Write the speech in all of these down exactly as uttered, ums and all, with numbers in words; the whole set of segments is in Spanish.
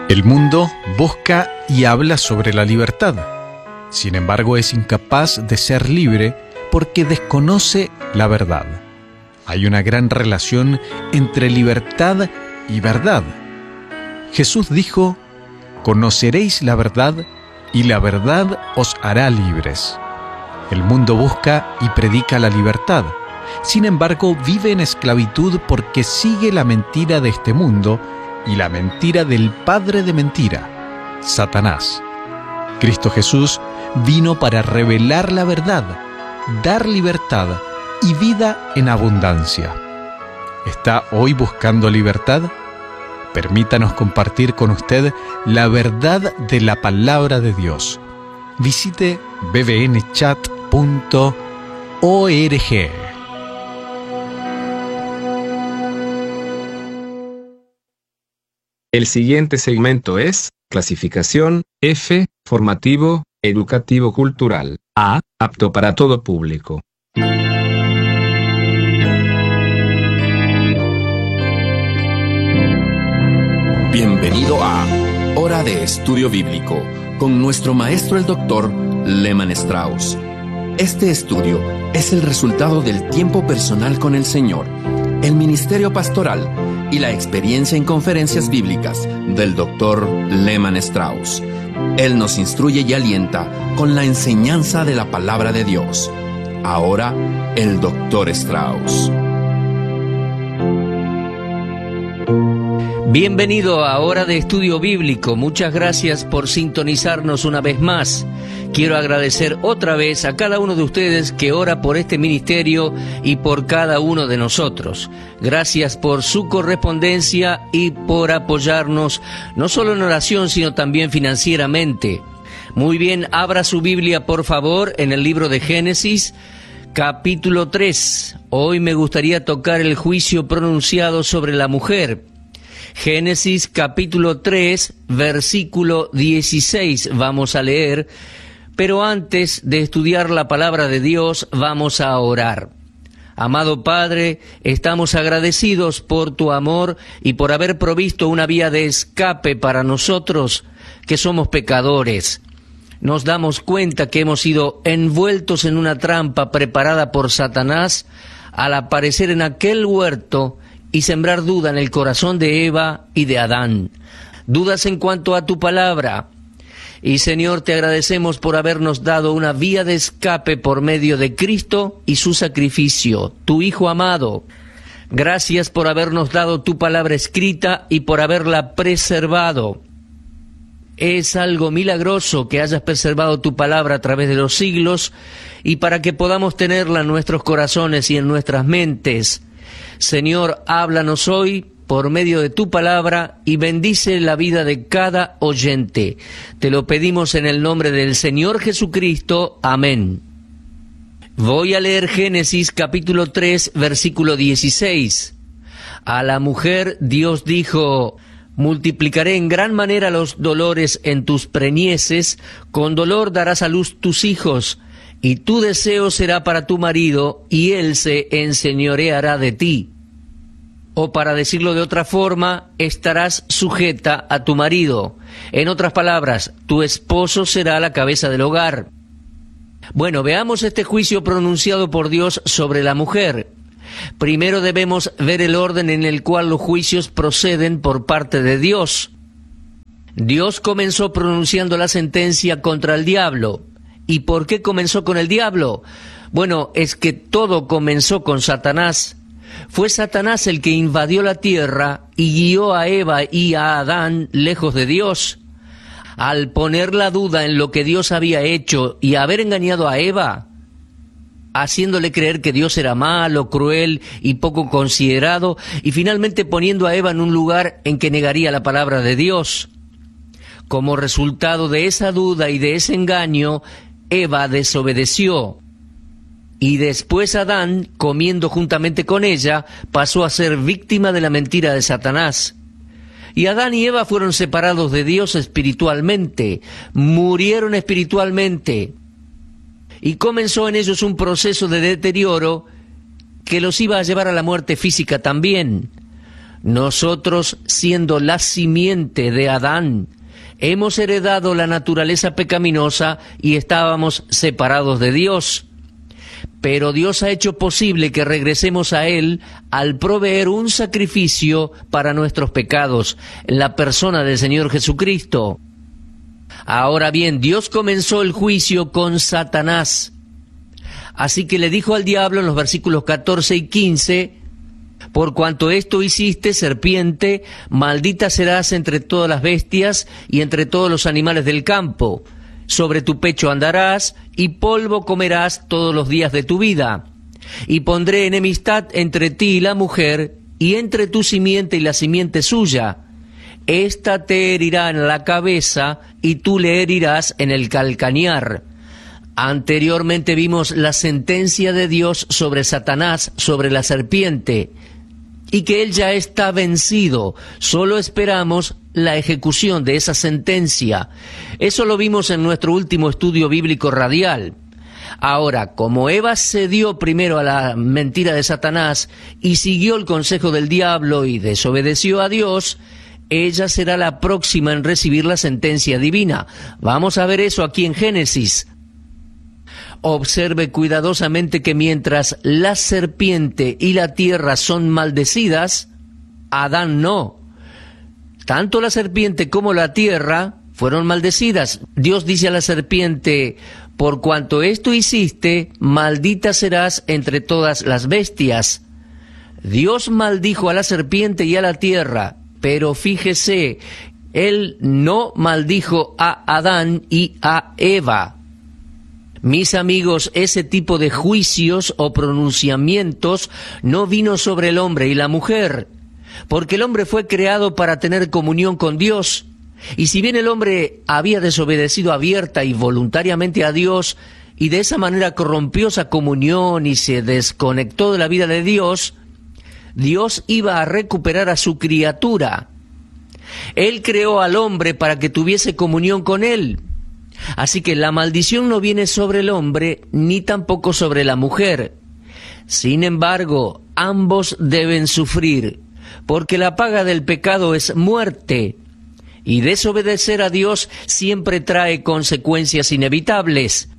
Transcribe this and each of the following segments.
El mundo busca y habla sobre la libertad. Sin embargo, es incapaz de ser libre porque desconoce la verdad. Hay una gran relación entre libertad y verdad. Jesús dijo: «Conoceréis la verdad, y la verdad os hará libres». El mundo busca y predica la libertad. Sin embargo, vive en esclavitud porque sigue la mentira de este mundo y la mentira del padre de mentira, Satanás. Cristo Jesús vino para revelar la verdad, dar libertad y vida en abundancia. ¿Está hoy buscando libertad? Permítanos compartir con usted la verdad de la palabra de Dios. Visite b b n chat punto org. El siguiente segmento es clasificación F, formativo, educativo cultural. A, apto para todo público. Bienvenido a Hora de Estudio Bíblico con nuestro maestro el doctor Lehman Strauss. Este estudio es el resultado del tiempo personal con el Señor, el ministerio pastoral y la experiencia en conferencias bíblicas del doctor Lehman Strauss. Él nos instruye y alienta con la enseñanza de la palabra de Dios. Ahora, el doctor Strauss. Bienvenido a Hora de Estudio Bíblico. Muchas gracias por sintonizarnos una vez más. Quiero agradecer otra vez a cada uno de ustedes que ora por este ministerio y por cada uno de nosotros. Gracias por su correspondencia y por apoyarnos, no solo en oración, sino también financieramente. Muy bien, abra su Biblia, por favor, en el libro de Génesis, capítulo tres. Hoy me gustaría tocar el juicio pronunciado sobre la mujer. Génesis capítulo tres, versículo dieciséis, vamos a leer, pero antes de estudiar la palabra de Dios, vamos a orar. Amado Padre, estamos agradecidos por tu amor y por haber provisto una vía de escape para nosotros, que somos pecadores. Nos damos cuenta que hemos sido envueltos en una trampa preparada por Satanás al aparecer en aquel huerto y sembrar duda en el corazón de Eva y de Adán. Dudas en cuanto a tu palabra. Y Señor, te agradecemos por habernos dado una vía de escape por medio de Cristo y su sacrificio, tu Hijo amado. Gracias por habernos dado tu palabra escrita y por haberla preservado. Es algo milagroso que hayas preservado tu palabra a través de los siglos y para que podamos tenerla en nuestros corazones y en nuestras mentes. Señor, háblanos hoy por medio de tu palabra y bendice la vida de cada oyente. Te lo pedimos en el nombre del Señor Jesucristo. Amén. Voy a leer Génesis capítulo tres, versículo dieciséis. A la mujer Dios dijo: multiplicaré en gran manera los dolores en tus preñeces, con dolor darás a luz tus hijos, y tu deseo será para tu marido, y él se enseñoreará de ti. O para decirlo de otra forma, estarás sujeta a tu marido. En otras palabras, tu esposo será la cabeza del hogar. Bueno, veamos este juicio pronunciado por Dios sobre la mujer. Primero debemos ver el orden en el cual los juicios proceden por parte de Dios. Dios comenzó pronunciando la sentencia contra el diablo. ¿Y por qué comenzó con el diablo? Bueno, es que todo comenzó con Satanás. Fue Satanás el que invadió la tierra y guió a Eva y a Adán lejos de Dios. Al poner la duda en lo que Dios había hecho y haber engañado a Eva, haciéndole creer que Dios era malo, cruel y poco considerado, y finalmente poniendo a Eva en un lugar en que negaría la palabra de Dios. Como resultado de esa duda y de ese engaño, Eva desobedeció, y después Adán, comiendo juntamente con ella, pasó a ser víctima de la mentira de Satanás. Y Adán y Eva fueron separados de Dios espiritualmente, murieron espiritualmente, y comenzó en ellos un proceso de deterioro que los iba a llevar a la muerte física también. Nosotros, siendo la simiente de Adán, hemos heredado la naturaleza pecaminosa y estábamos separados de Dios. Pero Dios ha hecho posible que regresemos a Él al proveer un sacrificio para nuestros pecados, en la persona del Señor Jesucristo. Ahora bien, Dios comenzó el juicio con Satanás. Así que le dijo al diablo en los versículos catorce y quince, por cuanto esto hiciste, serpiente, maldita serás entre todas las bestias y entre todos los animales del campo. Sobre tu pecho andarás, y polvo comerás todos los días de tu vida. Y pondré enemistad entre ti y la mujer, y entre tu simiente y la simiente suya. Esta te herirá en la cabeza, y tú le herirás en el calcañar. Anteriormente vimos la sentencia de Dios sobre Satanás, sobre la serpiente, y que él ya está vencido. Solo esperamos la ejecución de esa sentencia. Eso lo vimos en nuestro último estudio bíblico radial. Ahora, como Eva cedió primero a la mentira de Satanás y siguió el consejo del diablo y desobedeció a Dios, ella será la próxima en recibir la sentencia divina. Vamos a ver eso aquí en Génesis. Observe cuidadosamente que mientras la serpiente y la tierra son maldecidas, Adán no. Tanto la serpiente como la tierra fueron maldecidas. Dios dice a la serpiente, por cuanto esto hiciste, maldita serás entre todas las bestias. Dios maldijo a la serpiente y a la tierra, pero fíjese, Él no maldijo a Adán y a Eva. Mis amigos, ese tipo de juicios o pronunciamientos no vino sobre el hombre y la mujer, porque el hombre fue creado para tener comunión con Dios, y si bien el hombre había desobedecido abierta y voluntariamente a Dios, y de esa manera corrompió esa comunión y se desconectó de la vida de Dios, Dios iba a recuperar a su criatura. Él creó al hombre para que tuviese comunión con Él. Así que la maldición no viene sobre el hombre ni tampoco sobre la mujer. Sin embargo, ambos deben sufrir, porque la paga del pecado es muerte, y desobedecer a Dios siempre trae consecuencias inevitables.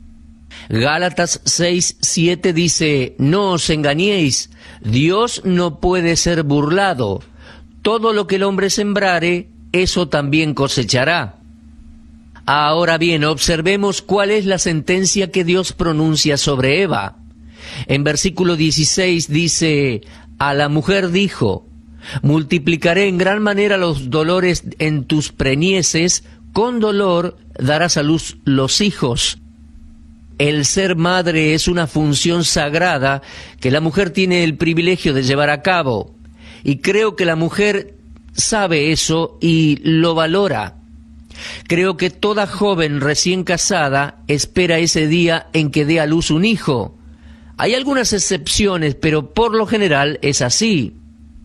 Gálatas seis siete dice, no os engañéis, Dios no puede ser burlado. Todo lo que el hombre sembrare, eso también cosechará. Ahora bien, observemos cuál es la sentencia que Dios pronuncia sobre Eva. En versículo dieciséis dice, a la mujer dijo, multiplicaré en gran manera los dolores en tus preñeces, con dolor darás a luz los hijos. El ser madre es una función sagrada que la mujer tiene el privilegio de llevar a cabo. Y creo que la mujer sabe eso y lo valora. Creo que toda joven recién casada espera ese día en que dé a luz un hijo. Hay algunas excepciones, pero por lo general es así.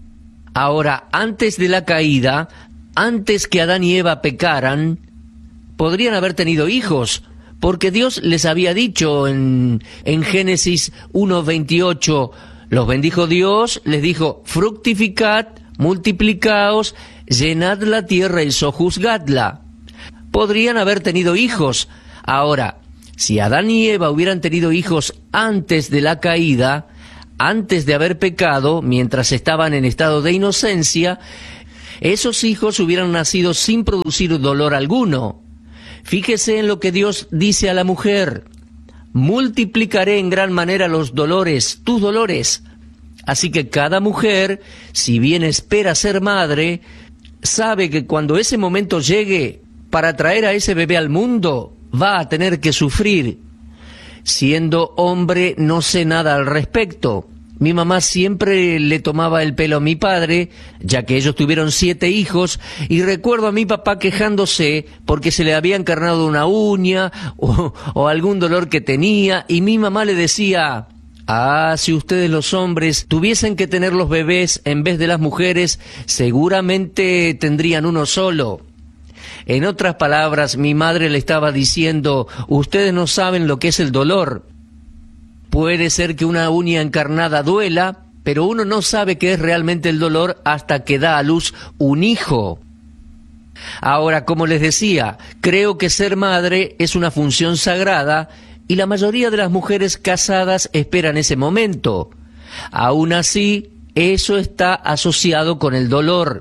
Ahora, antes de la caída, antes que Adán y Eva pecaran, podrían haber tenido hijos, porque Dios les había dicho en, en Génesis uno veintiocho, los bendijo Dios, les dijo, fructificad, multiplicaos, llenad la tierra y sojuzgadla. Podrían haber tenido hijos. Ahora, si Adán y Eva hubieran tenido hijos antes de la caída, antes de haber pecado, mientras estaban en estado de inocencia, esos hijos hubieran nacido sin producir dolor alguno. Fíjese en lo que Dios dice a la mujer, multiplicaré en gran manera los dolores, tus dolores. Así que cada mujer, si bien espera ser madre, sabe que cuando ese momento llegue, para traer a ese bebé al mundo, va a tener que sufrir. Siendo hombre, no sé nada al respecto. Mi mamá siempre le tomaba el pelo a mi padre, ya que ellos tuvieron siete hijos, y recuerdo a mi papá quejándose porque se le había encarnado una uña o, o algún dolor que tenía, y mi mamá le decía, ah, si ustedes los hombres tuviesen que tener los bebés en vez de las mujeres, seguramente tendrían uno solo. En otras palabras, mi madre le estaba diciendo, ustedes no saben lo que es el dolor. Puede ser que una uña encarnada duela, pero uno no sabe qué es realmente el dolor hasta que da a luz un hijo. Ahora, como les decía, creo que ser madre es una función sagrada y la mayoría de las mujeres casadas esperan ese momento. Aún así, eso está asociado con el dolor.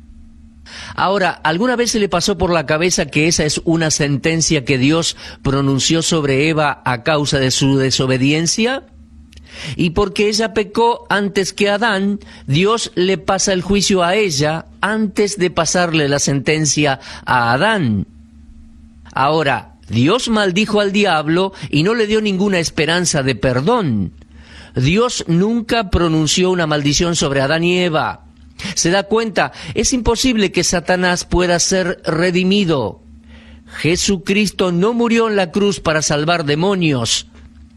Ahora, ¿alguna vez se le pasó por la cabeza que esa es una sentencia que Dios pronunció sobre Eva a causa de su desobediencia? Y porque ella pecó antes que Adán, Dios le pasa el juicio a ella antes de pasarle la sentencia a Adán. Ahora, Dios maldijo al diablo y no le dio ninguna esperanza de perdón. Dios nunca pronunció una maldición sobre Adán y Eva. ¿Se da cuenta? Es imposible que Satanás pueda ser redimido. Jesucristo no murió en la cruz para salvar demonios.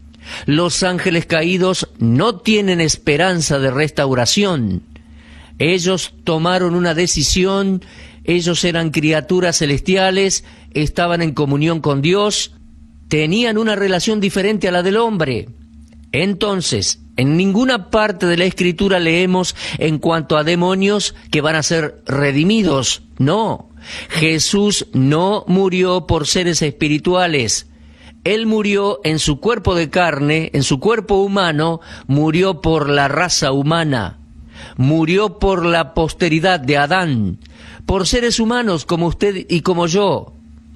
Los ángeles caídos no tienen esperanza de restauración. Ellos tomaron una decisión, ellos eran criaturas celestiales, estaban en comunión con Dios, tenían una relación diferente a la del hombre. Entonces, en ninguna parte de la Escritura leemos en cuanto a demonios que van a ser redimidos. No, Jesús no murió por seres espirituales. Él murió en su cuerpo de carne, en su cuerpo humano, murió por la raza humana, murió por la posteridad de Adán, por seres humanos como usted y como yo.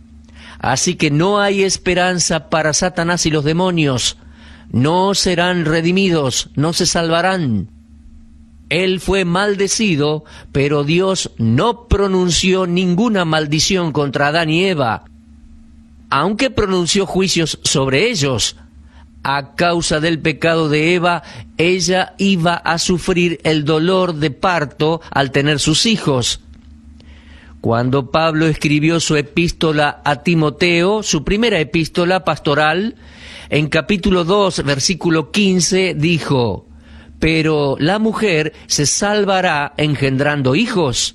Así que no hay esperanza para Satanás y los demonios. No serán redimidos, no se salvarán. Él fue maldecido, pero Dios no pronunció ninguna maldición contra Adán y Eva, aunque pronunció juicios sobre ellos. A causa del pecado de Eva, ella iba a sufrir el dolor de parto al tener sus hijos. Cuando Pablo escribió su epístola a Timoteo, su primera epístola pastoral, en capítulo dos, versículo quince, dijo: «Pero la mujer se salvará engendrando hijos».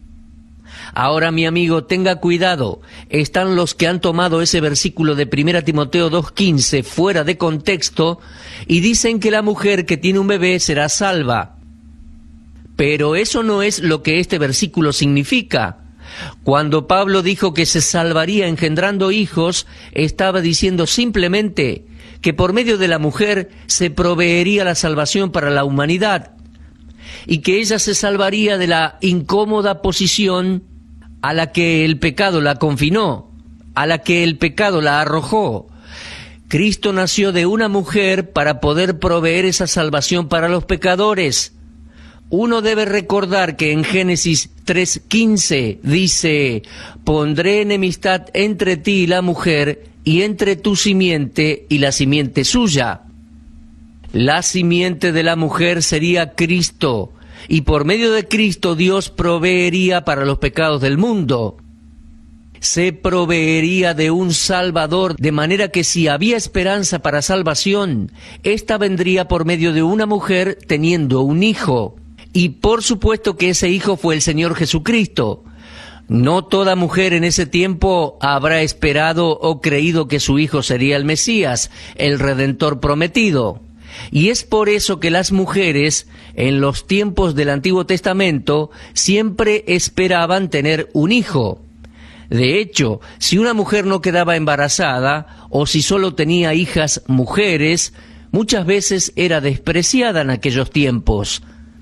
Ahora, mi amigo, tenga cuidado. Están los que han tomado ese versículo de primera Timoteo dos quince fuera de contexto y dicen que la mujer que tiene un bebé será salva. Pero eso no es lo que este versículo significa. Cuando Pablo dijo que se salvaría engendrando hijos, estaba diciendo simplemente que por medio de la mujer se proveería la salvación para la humanidad y que ella se salvaría de la incómoda posición a la que el pecado la confinó, a la que el pecado la arrojó. Cristo nació de una mujer para poder proveer esa salvación para los pecadores. Uno debe recordar que en Génesis tres quince dice: «Pondré enemistad entre ti y la mujer, y entre tu simiente y la simiente suya». La simiente de la mujer sería Cristo, y por medio de Cristo Dios proveería para los pecados del mundo. Se proveería de un Salvador, de manera que si había esperanza para salvación, ésta vendría por medio de una mujer teniendo un hijo. Y por supuesto que ese hijo fue el Señor Jesucristo. No toda mujer en ese tiempo habrá esperado o creído que su hijo sería el Mesías, el Redentor prometido. Y es por eso que las mujeres, en los tiempos del Antiguo Testamento, siempre esperaban tener un hijo. De hecho, si una mujer no quedaba embarazada, o si solo tenía hijas mujeres, muchas veces era despreciada en aquellos tiempos.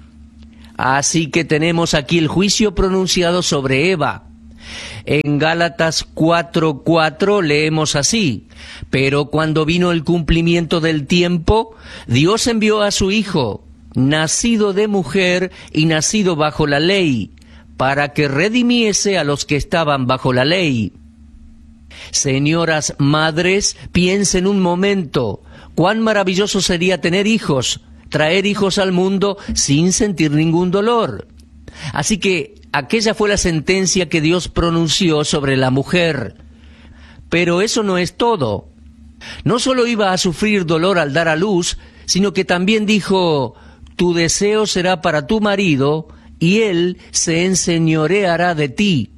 Así que tenemos aquí el juicio pronunciado sobre Eva. En Gálatas cuatro cuatro leemos así: «Pero cuando vino el cumplimiento del tiempo, Dios envió a su Hijo, nacido de mujer y nacido bajo la ley, para que redimiese a los que estaban bajo la ley». Señoras madres, piensen un momento, cuán maravilloso sería tener hijos, traer hijos al mundo sin sentir ningún dolor. Así que aquella fue la sentencia que Dios pronunció sobre la mujer. Pero eso no es todo. No solo iba a sufrir dolor al dar a luz, sino que también dijo: «Tu deseo será para tu marido, y él se enseñoreará de ti».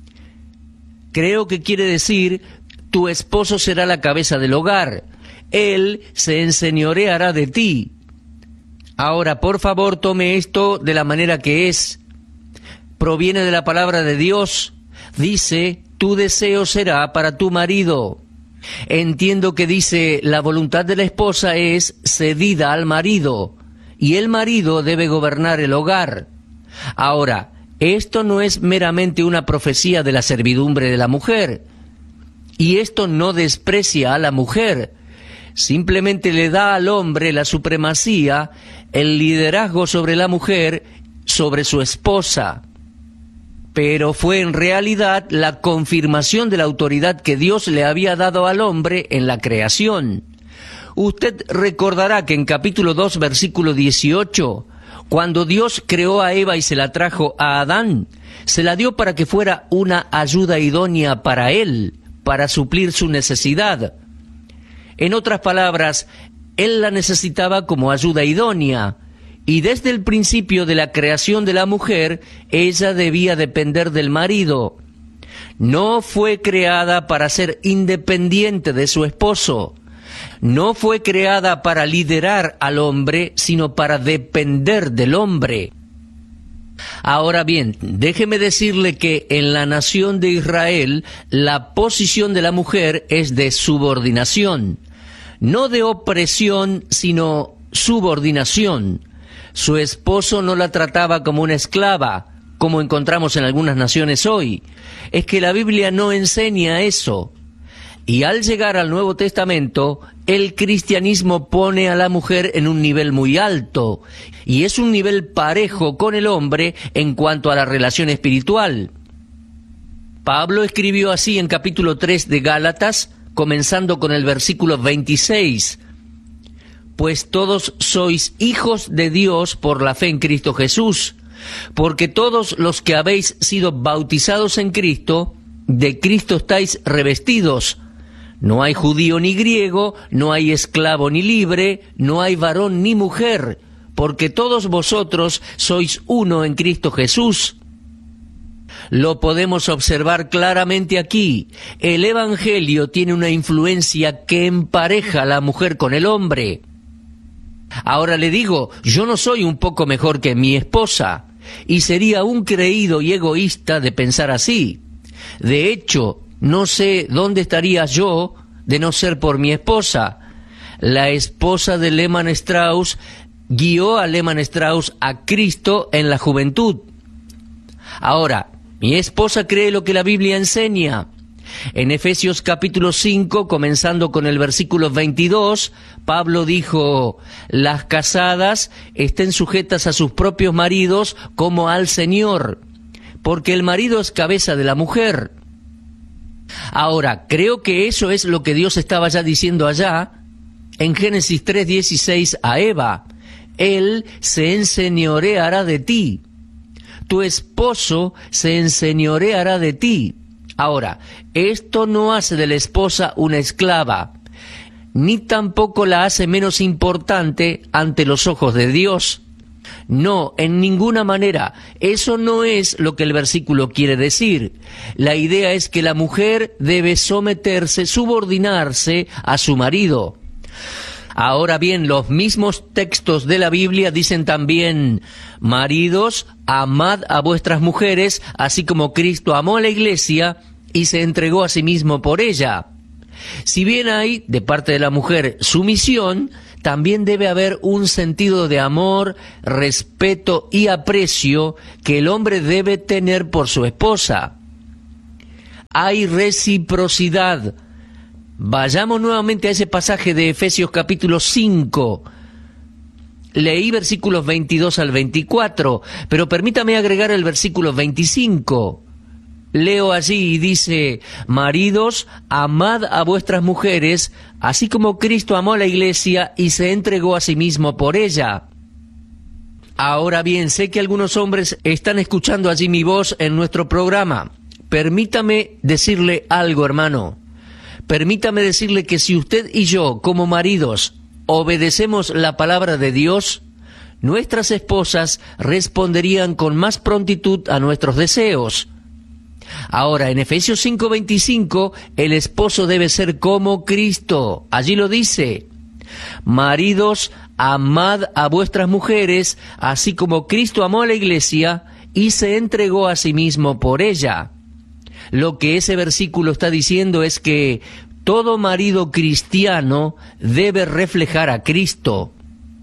Creo que quiere decir: tu esposo será la cabeza del hogar, él se enseñoreará de ti. Ahora, por favor, tome esto de la manera que es. Proviene de la palabra de Dios. Dice, tu deseo será para tu marido. Entiendo que dice, la voluntad de la esposa es cedida al marido, y el marido debe gobernar el hogar. Ahora, esto no es meramente una profecía de la servidumbre de la mujer, y esto no desprecia a la mujer, simplemente le da al hombre la supremacía, el liderazgo sobre la mujer, sobre su esposa. Pero fue en realidad la confirmación de la autoridad que Dios le había dado al hombre en la creación. Usted recordará que en capítulo dos, versículo dieciocho, cuando Dios creó a Eva y se la trajo a Adán, se la dio para que fuera una ayuda idónea para él, para suplir su necesidad. En otras palabras, él la necesitaba como ayuda idónea, y desde el principio de la creación de la mujer, ella debía depender del marido. No fue creada para ser independiente de su esposo. No fue creada para liderar al hombre, sino para depender del hombre. Ahora bien, déjeme decirle que en la nación de Israel, la posición de la mujer es de subordinación. No de opresión, sino subordinación. Su esposo no la trataba como una esclava, como encontramos en algunas naciones hoy. Es que la Biblia no enseña eso. Y al llegar al Nuevo Testamento, el cristianismo pone a la mujer en un nivel muy alto, y es un nivel parejo con el hombre en cuanto a la relación espiritual. Pablo escribió así en capítulo tres de Gálatas, comenzando con el versículo veintiséis. Pues todos sois hijos de Dios por la fe en Cristo Jesús, porque todos los que habéis sido bautizados en Cristo, de Cristo estáis revestidos. No hay judío ni griego, no hay esclavo ni libre, no hay varón ni mujer, porque todos vosotros sois uno en Cristo Jesús. Lo podemos observar claramente aquí. El Evangelio tiene una influencia que empareja a la mujer con el hombre. Ahora le digo, yo no soy un poco mejor que mi esposa, y sería un creído y egoísta de pensar así. De hecho, no sé dónde estaría yo de no ser por mi esposa. La esposa de Lehmann Strauss guió a Lehmann Strauss a Cristo en la juventud. Ahora, mi esposa cree lo que la Biblia enseña. En Efesios capítulo cinco, comenzando con el versículo veintidós, Pablo dijo, las casadas estén sujetas a sus propios maridos como al Señor, porque el marido es cabeza de la mujer. Ahora, creo que eso es lo que Dios estaba ya diciendo allá, en Génesis tres dieciséis a Eva, Él se enseñoreará de ti, tu esposo se enseñoreará de ti. Ahora, esto no hace de la esposa una esclava, ni tampoco la hace menos importante ante los ojos de Dios. No, en ninguna manera. Eso no es lo que el versículo quiere decir. La idea es que la mujer debe someterse, subordinarse a su marido. Ahora bien, los mismos textos de la Biblia dicen también, maridos, amad a vuestras mujeres, así como Cristo amó a la iglesia y se entregó a sí mismo por ella. Si bien hay, de parte de la mujer, sumisión, también debe haber un sentido de amor, respeto y aprecio que el hombre debe tener por su esposa. Hay reciprocidad. Vayamos nuevamente a ese pasaje de Efesios capítulo cinco. Leí versículos veintidós al veinticuatro, pero permítame agregar el versículo veinticinco. Leo allí y dice, maridos, amad a vuestras mujeres, así como Cristo amó a la iglesia y se entregó a sí mismo por ella. Ahora bien, sé que algunos hombres están escuchando allí mi voz en nuestro programa. Permítame decirle algo, hermano. Permítame decirle que si usted y yo, como maridos, obedecemos la palabra de Dios, nuestras esposas responderían con más prontitud a nuestros deseos. Ahora, en Efesios cinco veinticinco, el esposo debe ser como Cristo. Allí lo dice, maridos, amad a vuestras mujeres, así como Cristo amó a la iglesia y se entregó a sí mismo por ella. Lo que ese versículo está diciendo es que todo marido cristiano debe reflejar a Cristo.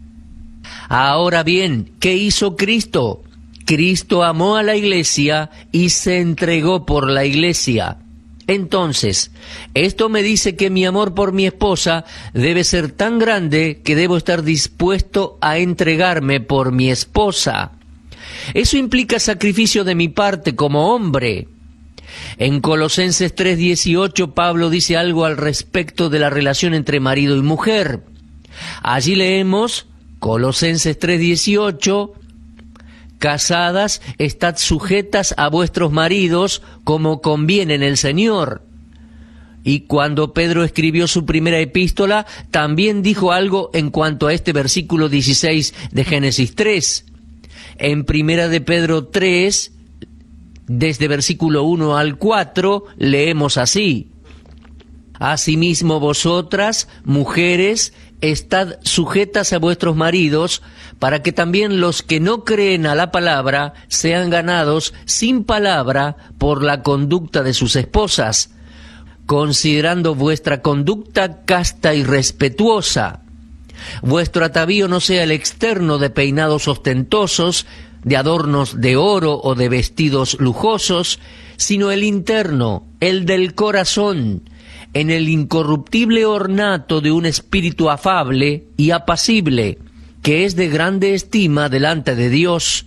Ahora bien, ¿qué hizo Cristo? Cristo amó a la iglesia y se entregó por la iglesia. Entonces, esto me dice que mi amor por mi esposa debe ser tan grande que debo estar dispuesto a entregarme por mi esposa. Eso implica sacrificio de mi parte como hombre. En Colosenses tres dieciocho, Pablo dice algo al respecto de la relación entre marido y mujer. Allí leemos, Colosenses tres dieciocho, casadas, estad sujetas a vuestros maridos como conviene en el Señor. Y cuando Pedro escribió su primera epístola, también dijo algo en cuanto a este versículo dieciséis de Génesis tres. En primera de Pedro tres, desde versículo uno al cuatro, leemos así: Asimismo vosotras, mujeres, estad sujetas a vuestros maridos, para que también los que no creen a la palabra sean ganados sin palabra por la conducta de sus esposas, considerando vuestra conducta casta y respetuosa. Vuestro atavío no sea el externo de peinados ostentosos, de adornos de oro o de vestidos lujosos, sino el interno, el del corazón, en el incorruptible ornato de un espíritu afable y apacible, que es de grande estima delante de Dios.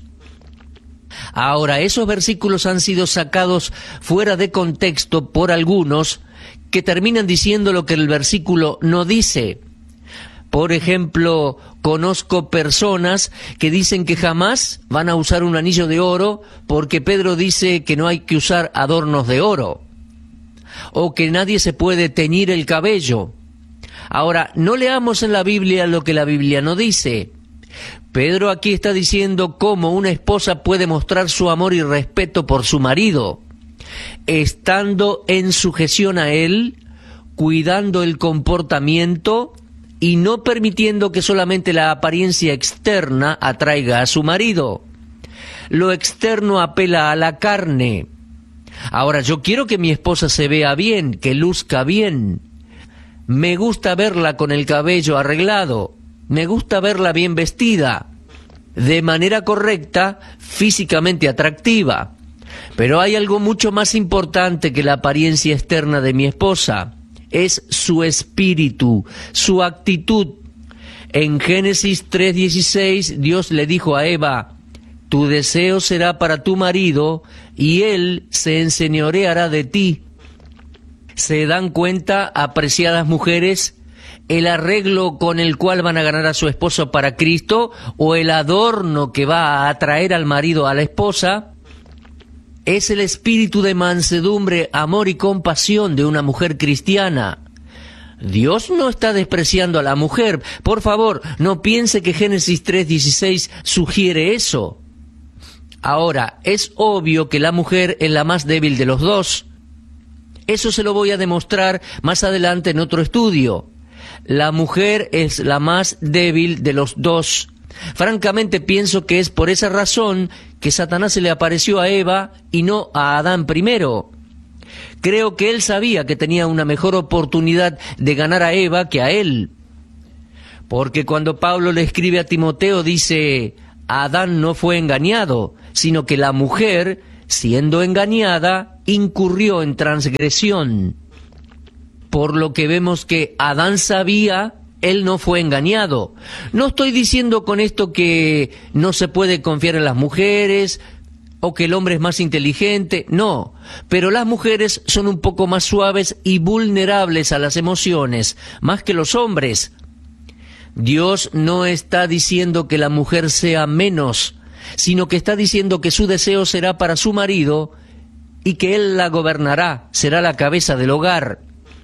Ahora, esos versículos han sido sacados fuera de contexto por algunos que terminan diciendo lo que el versículo no dice. Por ejemplo, conozco personas que dicen que jamás van a usar un anillo de oro porque Pedro dice que no hay que usar adornos de oro, o que nadie se puede teñir el cabello. Ahora, no leamos en la Biblia lo que la Biblia no dice. Pedro aquí está diciendo cómo una esposa puede mostrar su amor y respeto por su marido, estando en sujeción a él, cuidando el comportamiento y no permitiendo que solamente la apariencia externa atraiga a su marido. Lo externo apela a la carne. Ahora, yo quiero que mi esposa se vea bien, que luzca bien. Me gusta verla con el cabello arreglado. Me gusta verla bien vestida, de manera correcta, físicamente atractiva. Pero hay algo mucho más importante que la apariencia externa de mi esposa. Es su espíritu, su actitud. En Génesis tres dieciséis, Dios le dijo a Eva: tu deseo será para tu marido, y él se enseñoreará de ti. ¿Se dan cuenta, apreciadas mujeres, el arreglo con el cual van a ganar a su esposo para Cristo, o el adorno que va a atraer al marido a la esposa? Es el espíritu de mansedumbre, amor y compasión de una mujer cristiana. Dios no está despreciando a la mujer. Por favor, no piense que Génesis tres dieciséis sugiere eso. Ahora, es obvio que la mujer es la más débil de los dos. Eso se lo voy a demostrar más adelante en otro estudio. La mujer es la más débil de los dos. Francamente pienso que es por esa razón que Satanás se le apareció a Eva y no a Adán primero. Creo que él sabía que tenía una mejor oportunidad de ganar a Eva que a él. Porque cuando Pablo le escribe a Timoteo dice: Adán no fue engañado, sino que la mujer, siendo engañada, incurrió en transgresión. Por lo que vemos que Adán sabía, él no fue engañado. No estoy diciendo con esto que no se puede confiar en las mujeres o que el hombre es más inteligente, no. Pero las mujeres son un poco más suaves y vulnerables a las emociones, más que los hombres. Dios no está diciendo que la mujer sea menos, sino que está diciendo que su deseo será para su marido y que él la gobernará, será la cabeza del hogar.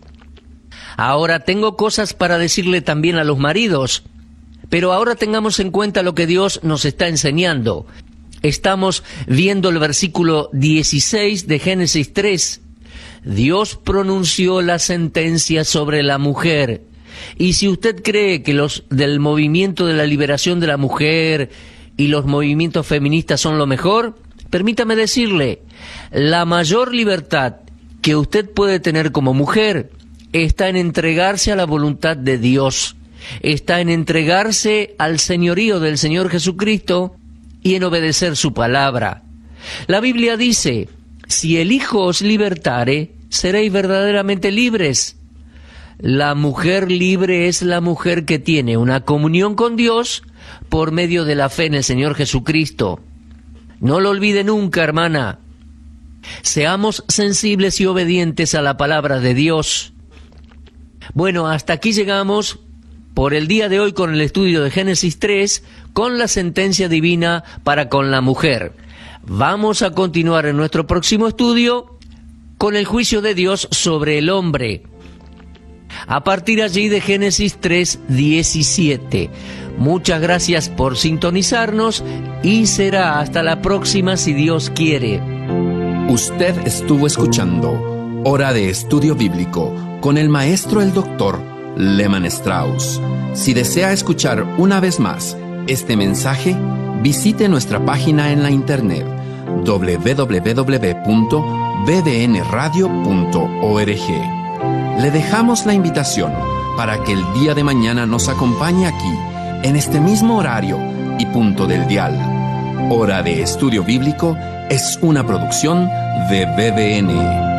Ahora tengo cosas para decirle también a los maridos, pero ahora tengamos en cuenta lo que Dios nos está enseñando. Estamos viendo el versículo dieciséis de Génesis tres. Dios pronunció la sentencia sobre la mujer Y si usted cree que los del movimiento de la liberación de la mujer y los movimientos feministas son lo mejor, permítame decirle, la mayor libertad que usted puede tener como mujer está en entregarse a la voluntad de Dios, está en entregarse al señorío del Señor Jesucristo y en obedecer su palabra. La Biblia dice, si el Hijo os libertare, seréis verdaderamente libres. La mujer libre es la mujer que tiene una comunión con Dios por medio de la fe en el Señor Jesucristo. No lo olvide nunca, hermana. Seamos sensibles y obedientes a la palabra de Dios. Bueno, hasta aquí llegamos por el día de hoy con el estudio de Génesis tres, con la sentencia divina para con la mujer. Vamos a continuar en nuestro próximo estudio con el juicio de Dios sobre el hombre, a partir allí de Génesis tres diecisiete. Muchas gracias por sintonizarnos y será hasta la próxima si Dios quiere. Usted estuvo escuchando Hora de Estudio Bíblico con el maestro el doctor Lehmann Strauss. Si desea escuchar una vez más este mensaje, visite nuestra página en la internet doble u doble u doble u punto b d n radio punto org. Le dejamos la invitación para que el día de mañana nos acompañe aquí, en este mismo horario y punto del dial. Hora de Estudio Bíblico es una producción de B D N.